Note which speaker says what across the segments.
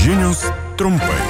Speaker 1: Žinios trumpai.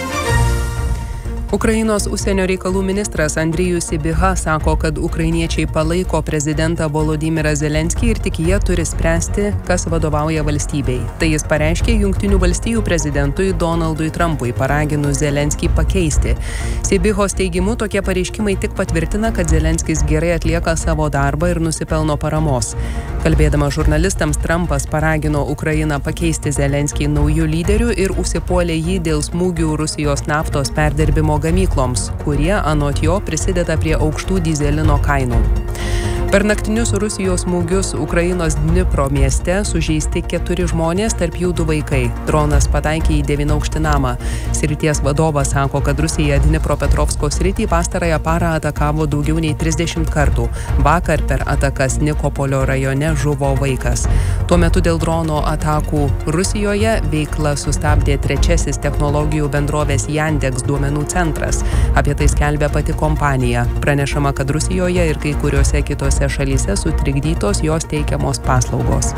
Speaker 2: Ukrainos užsienio reikalų ministras Andrijus Sybiha sako, kad ukrainiečiai palaiko prezidentą Volodymyrą Zelenskį ir tik jie turi spręsti, kas vadovauja valstybei. Tai jis pareiškė Jungtinių valstijų prezidentui Donaldui Trumpui, paraginus Zelenskį pakeisti. Sybihos teigimu, tokie pareiškimai tik patvirtina, kad Zelenskis gerai atlieka savo darbą ir nusipelno paramos. Kalbėdama žurnalistams, Trumpas paragino Ukrainą pakeisti Zelenskį naujų lyderių ir užsipuolė jį dėl smūgių Rusijos naftos perdirbimo gamykloms, kurie anot jo prisideda prie aukštų dyzelino kainų. Per naktinius Rusijos smūgius Ukrainos Dnipro mieste sužeisti 4 žmonės, tarp jų 2 vaikai. Dronas pataikė į 9-aukštį namą. Srities vadovas sako, kad Rusija Dnipropetrovsko sritį pastarąją parą atakavo daugiau nei 30 kartų. Vakar per atakas Nikopolio rajone žuvo vaikas. Tuo metu dėl drono atakų Rusijoje veiklą sustabdė 3. technologijų bendrovės Yandex duomenų centras. Apie tai skelbia pati kompanija. Pranešama, kad Rusijoje ir kai kuriuose kitose šalyse sutrikdytos jos teikiamos paslaugos.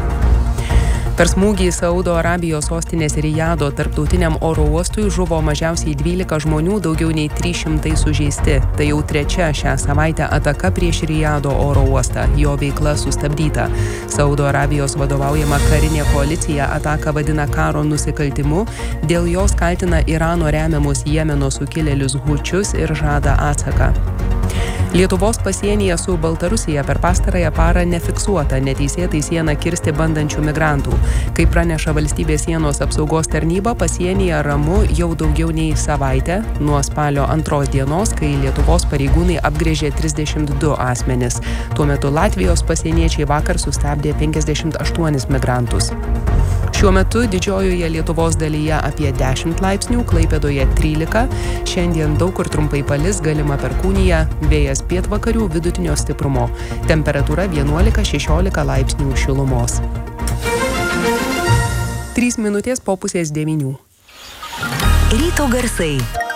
Speaker 2: Per smūgį Saudo Arabijos sostinės Rijado tarptautiniam oro uostui žuvo mažiausiai 12 žmonių, daugiau nei 300 sužeisti. Tai jau 3. šią savaitę ataka prieš Rijado oro uostą. Jo veikla sustabdyta. Saudo Arabijos vadovaujama karinė koalicija ataką vadina karo nusikaltimu. Dėl jos kaltina Irano remiamus Jemeno sukilėlius hučius ir žada atsaką. Lietuvos pasienyje su Baltarusija per pastarąją parą nefiksuota neteisėtai sieną kirsti bandančių migrantų. Kaip praneša valstybės sienos apsaugos tarnyba, pasienyje ramu jau daugiau nei savaitę, nuo spalio 2 dienos, kai Lietuvos pareigūnai apgręžė 32 asmenis. Tuo metu Latvijos pasieniečiai vakar sustabdė 58 migrantus. Šiuo metu didžiojoje Lietuvos dalyje apie 10 laipsnių, Klaipėdoje 13. Šiandien daug kur trumpai palis, galima perkūnija, vėjas pietvakarių vidutinio stiprumo. Temperatūra 11-16 laipsnių šilumos. 3 minutės po 8:30.
Speaker 3: Ryto garsai.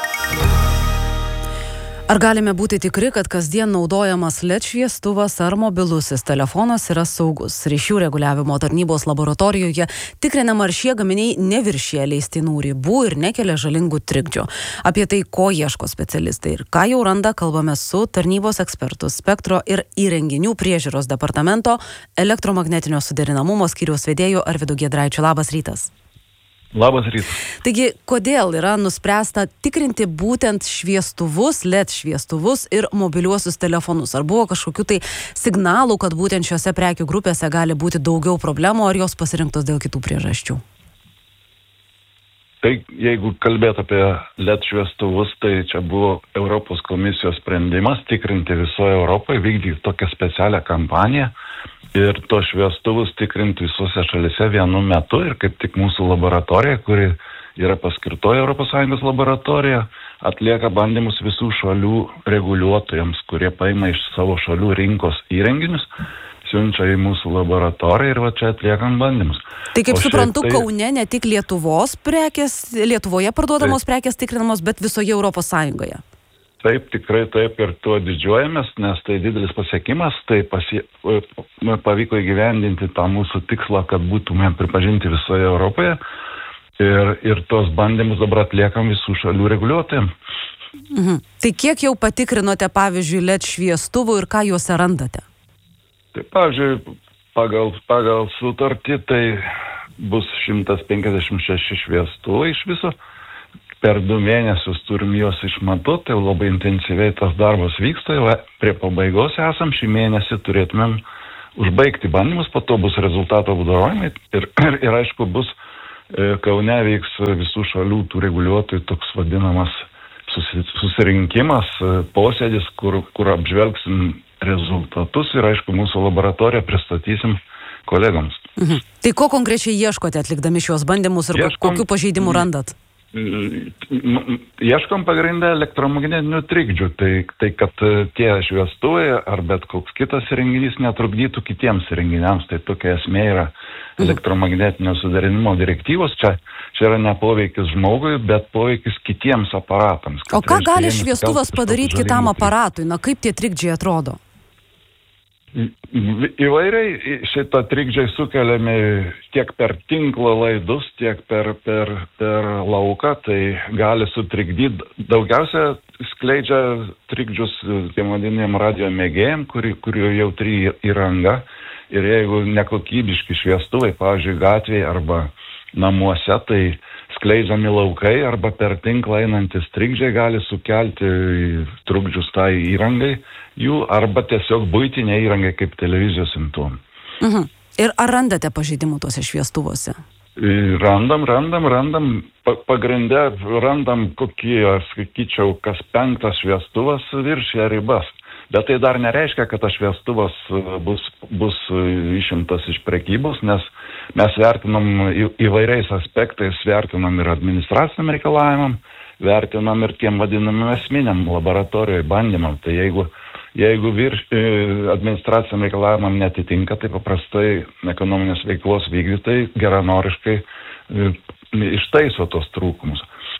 Speaker 3: Ar galime būti tikri, kad kasdien naudojamas LED šviestuvas ar mobilusis telefonas yra saugus? Ryšių reguliavimo tarnybos laboratorijoje tikrinama, ar šie gaminiai neviršija leistinų ribų ir nekelia žalingų trikdžių. Apie tai, ko ieško specialistai ir ką jau randa, kalbame su tarnybos ekspertu Spektro ir įrenginių priežiūros departamento elektromagnetinio suderinamumo skyriaus vedėju Arvydu Giedraičiu. Labas rytas.
Speaker 4: Labas rytas.
Speaker 3: Taigi, kodėl yra nuspręsta tikrinti būtent šviestuvus, LED šviestuvus ir mobiliuosius telefonus? Ar buvo kažkokių tai signalų, kad būtent šiuose prekių grupėse gali būti daugiau problemų, ar jos pasirinktos dėl kitų priežasčių?
Speaker 4: Tai jeigu kalbėt apie LED šviestuvus, tai čia buvo Europos komisijos sprendimas tikrinti visoje Europoje, vykdyti tokią specialią kampaniją ir tos šviestuvus tikrinti visose šalise vienu metu. Ir kaip tik mūsų laboratorija, kuri yra paskirtoja ES laboratorija, atlieka bandymus visų šalių reguliuotojams, kurie paima iš savo šalių rinkos įrenginius, siunčia į mūsų laboratoriją ir va čia atliekam bandymus.
Speaker 3: Tai kaip suprantu, Kaune ne tik Lietuvoje parduodamos prekės tikrinamos, bet visoje Europos Sąjungoje.
Speaker 4: Taip, tikrai taip, ir tuo didžiuojamės, nes tai didelis pasiekimas, tai pavyko įgyvendinti tą mūsų tikslą, kad būtume pripažinti visoje Europoje ir tos bandymus dabar atliekam visų šalių reguliuotojams.
Speaker 3: Tai kiek jau patikrinote, pavyzdžiui, LED šviestuvų ir ką juose randate?
Speaker 4: Tai, pavyzdžiui, pagal sutartį tai bus 156 šviestuvai iš viso. Per 2 mėnesius turim juos išmatuoti, tai labai intensyviai tas darbas vyksta, jau prie pabaigos esam, šį mėnesį turėtumėm užbaigti bandymus, po to bus rezultato apdorojimai ir aišku bus Kaune vyks visų šalių tų reguliuotojų toks vadinamas susirinkimas, posėdis, kur apžvelgsim rezultatus ir aišku mūsų laboratoriją pristatysim kolegams.
Speaker 3: Tai ko konkrečiai ieškote atlikdami šios bandymus ir kokių pažeidimų randat?
Speaker 4: Ieškom pagrindę elektromagnetinių trikdžių, tai kad tie šviestuvai ar bet koks kitas įrenginys netrukdytų kitiems įrenginiams, tai tokia esmė yra elektromagnetinio suderinimo direktyvos, čia yra ne poveikis žmogui, bet poveikis kitiems aparatams.
Speaker 3: O ką gali šviestuvas padaryti kitam aparatui? Na kaip tie trikdžiai atrodo?
Speaker 4: Įvairiai šitą trikdžiai sukeliami tiek per tinklo laidus, tiek per lauką, tai gali sutrikdyti. Daugiausia skleidžia trikdžius tiem vadiniem radio mėgėjim, kurių jautri įranga. Ir jeigu nekokybiški šviestuvai, pavyzdžiui, gatvėje arba namuose, tai skleidžiami laukai arba per tinklą einantis trikdžiai gali sukelti trukdžius tai įrangai jų arba tiesiog buitinė įrangai kaip televizijos simptomai.
Speaker 3: Ir ar randate pažeidimų tuose šviestuvuose?
Speaker 4: Randam. Pagrindę randam kokie, sakyčiau, kas 5 šviestuvas viršija ribas. Bet tai dar nereiškia, kad tas šviestuvas bus išimtas iš prekybos, nes mes vertinam įvairiais aspektais, vertinam ir administraciniam reikalavimam, vertinam ir tiem vadinamim esminiam laboratorijoje bandymam. Tai jeigu administraciniam reikalavimam netitinka, tai paprastai ekonominės veiklos vykdytojai geranoriškai ištaiso tos trūkumus.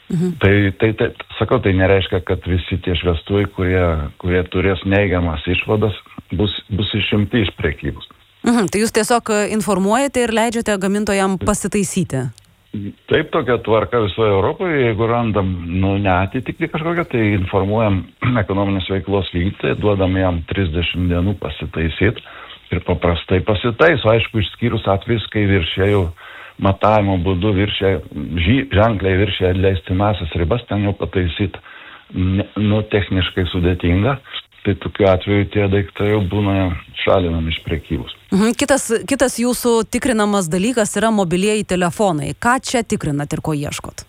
Speaker 4: Tai nereiškia, kad visi tie šviestuvai, kurie turės neigiamas išvadas, bus išimti iš prekybos.
Speaker 3: Tai jūs tiesiog informuojate ir leidžiate gamintojam pasitaisyti?
Speaker 4: Taip, tokia tvarka visoje Europoje. Jeigu randam neatitikti kažkokią, tai informuojam ekonominės veiklos vykdytoją, duodam jam 30 dienų pasitaisyti ir paprastai pasitaiso. Aišku, išskyrus atvejus, kai viršėjų matavimo būdu ženkliai viršėja leistinasias ribas, ten jau pataisyti techniškai sudėtinga. Tai tokiu atveju tie daiktai jau būna šalinami iš prekybos.
Speaker 3: Kitas jūsų tikrinamas dalykas yra mobilieji telefonai. Ką čia tikrinat ir ko ieškot?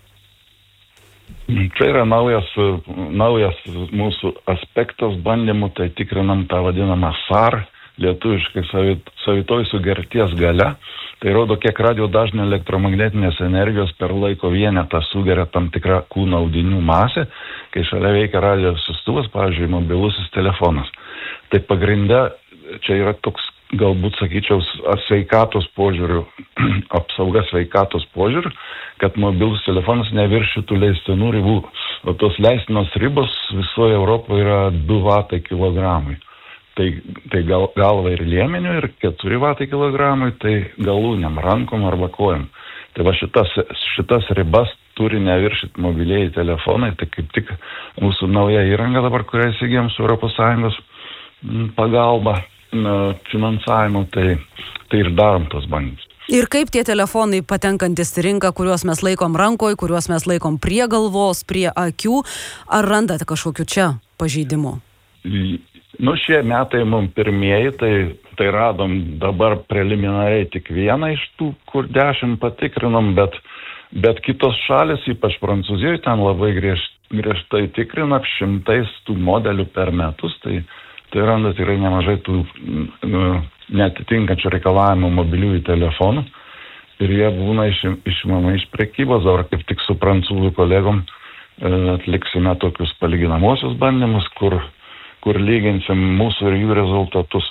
Speaker 4: Čia yra naujas mūsų aspektas bandymų, tai tikrinam tą vadinamą SAR, lietuviškai savitoj sugerties galia. Tai rodo, kiek radio dažnio elektromagnetinės energijos per laiko vienetą sugeria tam tikrą kūno audinių masę, kai šalia veikia radio siųstuvas, pavyzdžiui, mobilusis telefonas. Tai pagrinde čia yra toks, galbūt sakyčiau, sveikatos požiūrių, apsauga sveikatos požiūrių, kad mobilus telefonas neviršytų leistinų ribų. O tos leistinos ribos visoje Europoje yra 2 vatai kilogramui. Tai galva ir liemeniu ir 4 vatai kilogramui, tai galūniam, rankom arba kojam. Tai va šitas ribas turi neviršyti mobilieji telefonai, tai kaip tik mūsų nauja įranga dabar, kurią įsigijom su ES pagalba finansavimu, tai ir darom tos bandymus.
Speaker 3: Ir kaip tie telefonai patenkantis į rinką, kuriuos mes laikom rankoj, kuriuos mes laikom prie galvos, prie akių, ar randate kažkokiu čia pažeidimu?
Speaker 4: Šie metai mums pirmieji, tai radom dabar preliminariai tik vieną iš tų, kur 10 patikrinom, bet kitos šalis, ypač Prancūzijoje, ten labai griežtai tikrina 100 tų modelių per metus, tai randa tikrai nemažai tų netitinkančių reikalavimų mobiliųjų telefonų ir jie būna išimami iš prekybos. Dabar kaip tik su prancūzų kolegom atliksime tokius palyginamosius bandymus, kur lyginsim mūsų ir jų rezultatus.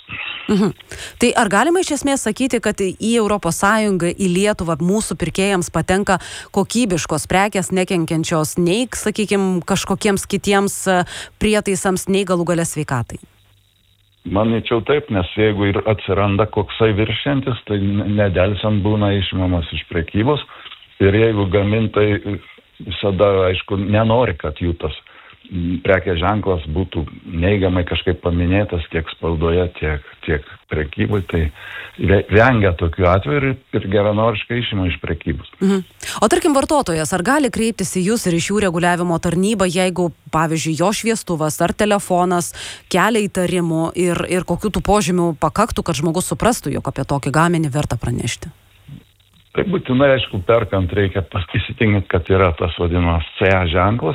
Speaker 3: Tai ar galima iš esmės sakyti, kad į ES, į Lietuvą mūsų pirkėjams patenka kokybiškos prekės, nekenkiančios nei, sakykime, kažkokiems kitiems prietaisams, nei galų gale sveikatai?
Speaker 4: Manyčiau taip, nes jeigu ir atsiranda koksai viršiantis, tai nedelsiant būna išimamas iš prekybos. Ir jeigu gamintojai visada, aišku, nenori, kad jų tas prekės ženklas būtų neigiamai kažkaip paminėtas tiek spaudoje, tiek prekyboj, tai vengia tokių atvejų ir geranoriškai išima iš prekybos.
Speaker 3: O tarkim, vartotojas, ar gali kreiptis į jūs ryšių reguliavimo tarnybą, jeigu, pavyzdžiui, jo šviestuvas ar telefonas kelia įtarimų ir kokių tų požymių pakaktų, kad žmogus suprastų, jog apie tokį gaminį verta pranešti?
Speaker 4: Tai būtinai, aišku, perkant reikia įsitikinti, kad yra tas vadinamas CE ženklas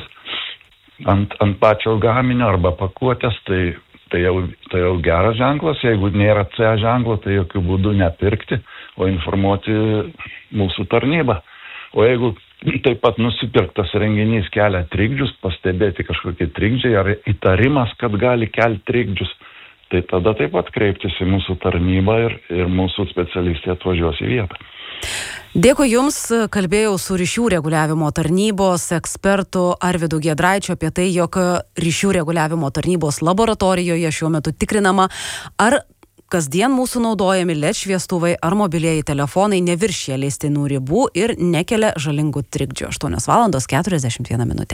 Speaker 4: ant pačio gaminio arba pakuotės, tai jau geras ženklas. Jeigu nėra CE ženklo, tai jokių būdų nepirkti, o informuoti mūsų tarnybą. O jeigu taip pat nusipirktas renginys kelia trikdžius, pastebėti kažkokie trikdžiai ar įtarimas, kad gali kelti trikdžius, tai tada taip pat kreiptis į mūsų tarnybą ir mūsų specialistai atvažiuos į vietą.
Speaker 3: Dėkui Jums, kalbėjau su ryšių reguliavimo tarnybos ekspertu Arvydu Giedraičiu apie tai, jog ryšių reguliavimo tarnybos laboratorijoje šiuo metu tikrinama, ar kasdien mūsų naudojami LED šviestuvai ar mobilieji telefonai neviršija leistinų ribų ir nekelia žalingų trikdžių. 8:41 minutė.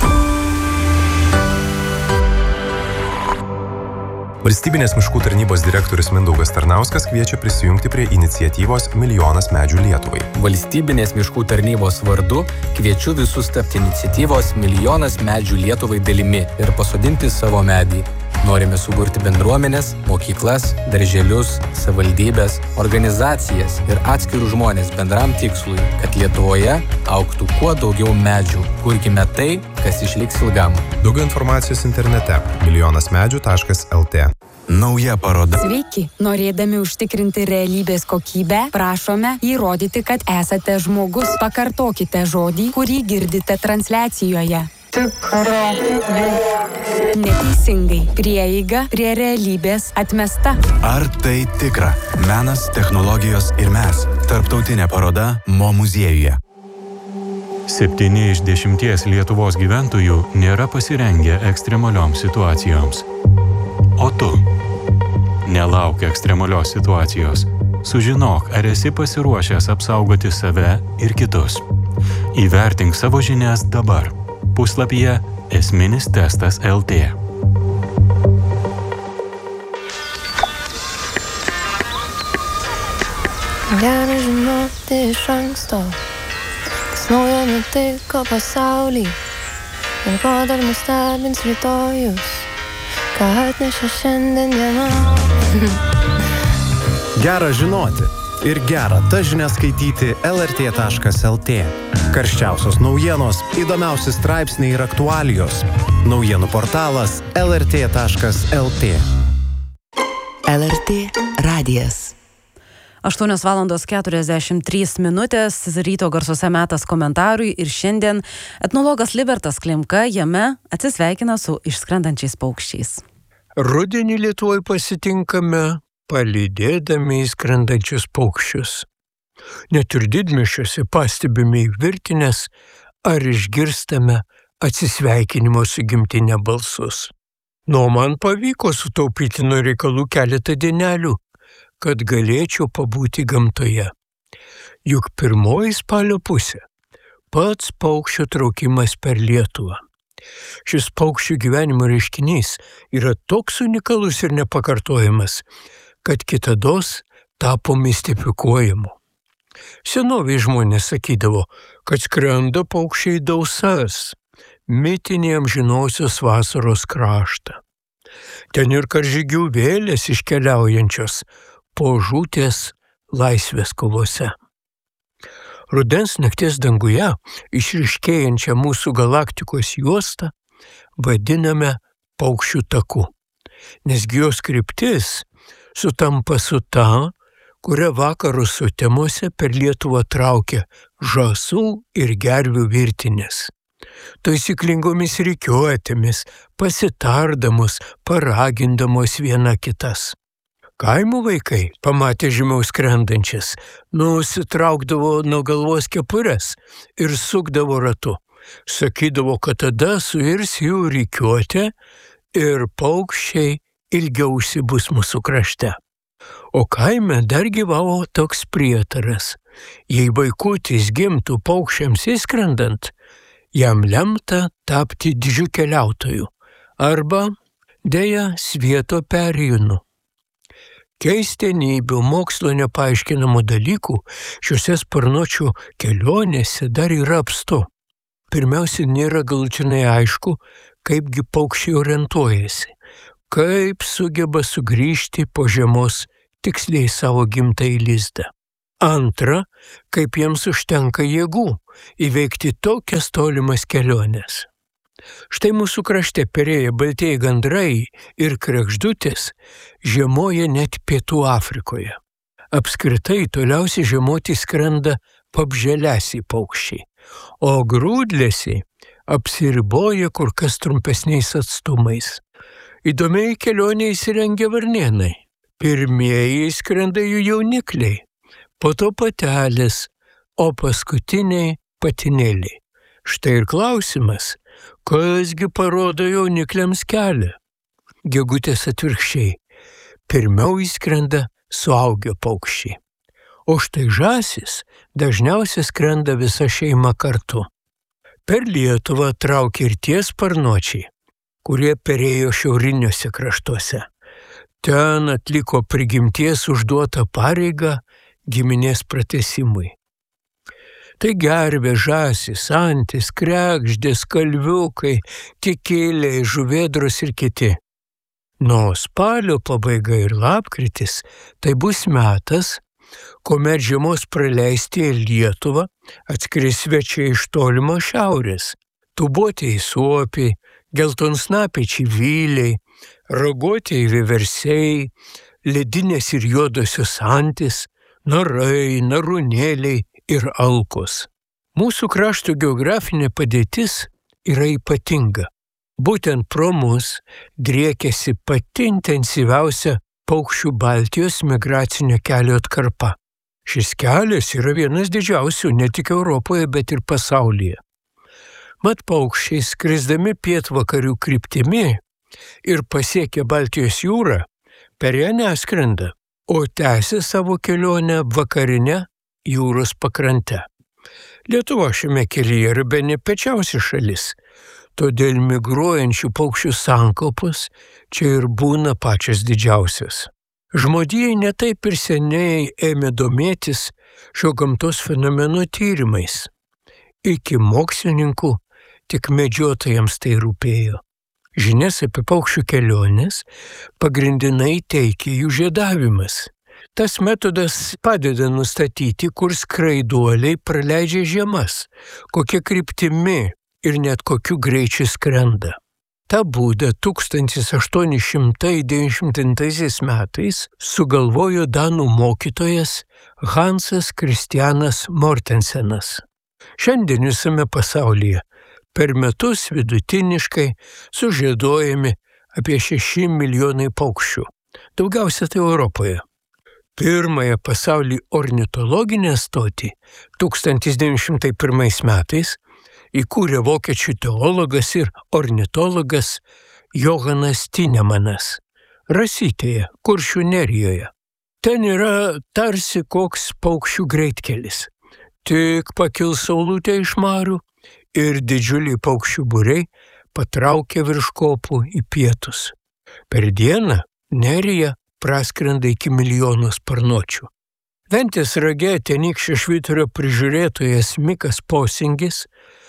Speaker 1: Valstybinės miškų tarnybos direktorius Mindaugas Tarnauskas kviečia prisijungti prie iniciatyvos Milijonas medžių Lietuvai.
Speaker 5: Valstybinės miškų tarnybos vardu kviečiu visus tapti iniciatyvos Milijonas medžių Lietuvai dalimi ir pasodinti savo medį. Norime suburti bendruomenės, mokyklas, darželius, savivaldybės, organizacijas ir atskirus žmonės bendram tikslui, kad Lietuvoje augtų kuo daugiau medžių. Kurkime tai, kas išliks ilgam.
Speaker 1: Daugiau informacijos internete milionasmedžių.lt.
Speaker 6: Nauja paroda.
Speaker 7: Sveiki, norėdami užtikrinti realybės kokybę, prašome įrodyti, kad esate žmogus. Pakartokite žodį, kurį girdite transliacijoje. Neteisingai. Prieiga prie realybės atmesta.
Speaker 6: Ar tai tikra? Menas, technologijos ir mes. Tarptautinė paroda Mo muziejuje.
Speaker 8: 7 iš 10 Lietuvos gyventojų nėra pasirengę ekstremalioms situacijoms. O tu? Nelauk ekstremalios situacijos. Sužinok, ar esi pasiruošęs apsaugoti save ir kitus. Įvertink savo žinias dabar. Puslapyje Esminis testas LT.
Speaker 9: Gera žinoti iš anksto, kas naujo nutiko pasaulį ir ko dar nustebins rytojus, ką atnešė šiandien diena.
Speaker 10: Gera žinoti ir gera tas žinias skaityti lrt.lt. Karščiausios naujienos, įdomiausi straipsniai ir aktualijos. Naujienų portalas lrt.lt.
Speaker 11: LRT radijas.
Speaker 3: 8:43 minutės, ryto garsuose metas komentarui ir šiandien etnologas Libertas Klimka jame atsisveikina su išskrendančiais paukščiais.
Speaker 12: Rudenį Lietuvoje pasitinkame palydėdami skrendančius paukščius. Net ir didmiesčiuose pastebime virtinės ar išgirstame atsisveikinimo su gimtine balsus. Man pavyko sutaupyti nuo reikalų keletą dienelių, kad galėčiau pabūti gamtoje. Juk pirmoji spalio pusė – pats paukščio traukimas per Lietuvą. Šis paukščių gyvenimo reiškinys yra toks unikalus ir nepakartojamas, kad kitados tapo mistifikuojamu. Senoviai žmonės sakydavo, kad skrenda paukščiai dausas, mitinį amžinosios vasaros kraštą. Ten ir karžygių vėlės iškeliaujančios po žūties laisvės kovose. Rudens nakties danguje išryškėjančią mūsų galaktikos juostą vadiname paukščių taku, nesgi jos kryptis sutampa su ta, kuria vakarų sutemose per Lietuvą traukia žąsų ir gervių virtinės. Taisyklingomis rikiuotėmis, pasitardamos, paragindamos viena kitas. Kaimo vaikai, pamatę žemiau skrendančias, nusitraukdavo nuo galvos kepures ir sukdavo ratu. Sakydavo, kad tada suirs jų rikiuotė ir paukščiai ilgiau užsibus mūsų krašte. O kaime dar gyvavo toks prietaras. Jei vaikutis gimtų paukščiams įskrendant, jam lemta tapti didžiu keliautoju arba, deja, svieto perėjūnu. Keistenybių, mokslo nepaaiškinamų dalykų šiuose sparnuočių kelionėse dar yra apstu. Pirmiausia, nėra galutinai aišku, kaipgi paukščiai orientuojasi, kaip sugeba sugrįžti po žiemos tiksliai savo gimtąjį lizdą. Antra, kaip jiems užtenka jėgų įveikti tokias tolimas keliones. Štai mūsų krašte perėję baltieji gandrai ir kregždutės žiemoja net Pietų Afrikoje. Apskritai toliausiai žiemoti skrenda vabzdžialesiai paukščiai, o grūdlesiai apsiriboja kur kas trumpesniais atstumais. Įdomiai kelionė įsirengia varnėnai. Pirmieji skrenda jų jaunikliai, po to patelės, o paskutiniai patinėliai. Štai ir klausimas, kasgi parodo jaunikliams kelią? Gegutės atvirkščiai. pirmiau įskrenda suaugę paukščiai. O štai žąsis dažniausiai skrenda visa šeima kartu. Per Lietuvą traukia ir tie sparnuočiai, kurie perėjo šiauriniuose kraštuose. Ten atliko prigimties užduotą pareigą giminės pratęsimui. Tai gervė, žąsis, antis, kregždės, kalviukai, kikiliai, žuvėdros ir kiti. Nuo spalio pabaiga ir lapkritis tai bus metas, kuomet žiemos praleisti į Lietuvą atskris svečiai iš tolimo šiaurės. Tūbotieji suopiai, geltonsnapiai čivyliai, raguotieji vieversiai, ledinės ir juodosios antis, narai, narūnėliai ir alkos. Mūsų krašto geografinė padėtis yra ypatinga. Būtent pro mus driekiasi pati intensyviausia paukščių Baltijos migracinio kelio atkarpa. Šis kelias yra vienas didžiausių ne tik Europoje, bet ir pasaulyje. Mat paukščiai skrisdami pietvakarių kryptimi ir pasiekę Baltijos jūrą, per ją neskrenda, o tęsia savo kelionę vakarinę jūros pakrante. Lietuva šiame kelyje yra bene piečiausia šalis, todėl migruojančių paukščių sankaupos čia ir būna pačios didžiausios. Žmonijai netaip ir seniai ėmė domėtis šio gamtos fenomeno tyrimais. Iki mokslininkų tik medžiotojams tai rūpėjo. Žinias apie paukščių keliones pagrindinai teikia jų žiedavimas. Tas metodas padeda nustatyti, kur skraiduoliai praleidžia žiemas, kokia kryptimi ir net kokiu greičiu skrenda. Ta būdą 1899 metais sugalvojo danų mokytojas Hansas Kristianas Mortensenas. Šiandien visame pasaulyje per metus vidutiniškai sužieduojami apie 6 milijonai paukščių, daugiausia tai Europoje. Pirmąją pasaulį ornitologinę stotį 1901 metais įkūrė vokiečių teologas ir ornitologas Johanas Tinemanas, Rasytėje, Kuršių nerijoje. Ten yra tarsi koks paukščių greitkelis. Tik pakils saulutė iš marių ir didžiuliai paukščių būriai patraukia virš kopų į pietus. Per dieną nerija praskrenda iki milijono sparnuočių. Ventės rage tenykščio švyturio prižiūrėtojas Mikas Posingis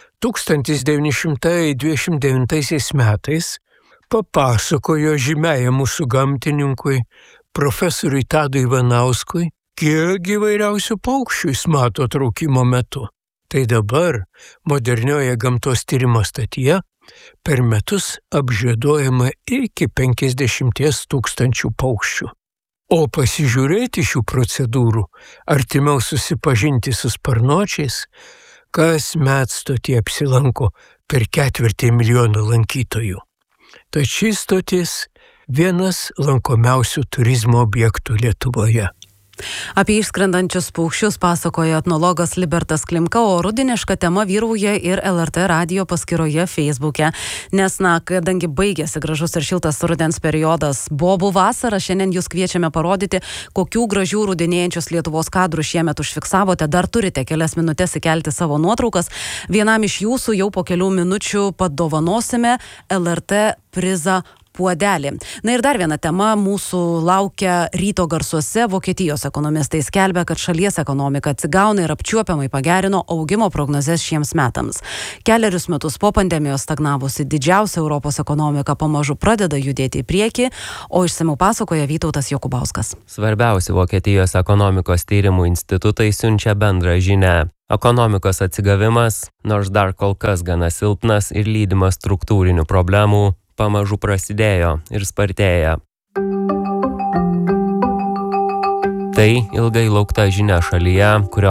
Speaker 12: 1929 metais papasakojo žymiajam mūsų gamtininkui, profesoriui Tadui Ivanauskui, kiek įvairiausių paukščių jis mato traukimo metu. Tai dabar modernioje gamtos tyrimo stotyje per metus apžieduojama iki 50 000 paukščių. O pasižiūrėti šių procedūrų, artimiau susipažinti su sparnuočiais, kasmet stotyje apsilanko per 250 000 lankytojų. Tad šis stotis vienas lankomiausių turizmo objektų Lietuvoje.
Speaker 3: Apie išskrendančius paukščius pasakoja etnologas Libertas Klimka, o rudeniška tema vyrauja ir LRT radijo paskyroje Facebook'e. Nes, kadangi baigėsi gražus ir šiltas rudens periodas, bobų vasara, šiandien jūs kviečiame parodyti, kokių gražių rudenėjančios Lietuvos kadrų šiemet užfiksavote. Dar turite kelias minutės įkelti savo nuotraukas. Vienam iš jūsų jau po kelių minučių padovanosime LRT prizą puodelį. Na ir dar viena tema mūsų laukia ryto garsuose. Vokietijos ekonomistai skelbia, kad šalies ekonomika atsigauna ir apčiuopiamai pagerino augimo prognozes šiems metams. Kelerius metus po pandemijos stagnavusi didžiausia Europos ekonomika pamažu pradeda judėti į priekį, o išsamiau pasakoja Vytautas Jokubauskas.
Speaker 11: Svarbiausi Vokietijos ekonomikos tyrimų institutai siunčia bendrą žinią. Ekonomikos atsigavimas, nors dar kol kas gana silpnas ir lydimas struktūrinių problemų, pamažu prasidėjo ir spartėja. Tai ilgai laukta žinia šalyje, kurio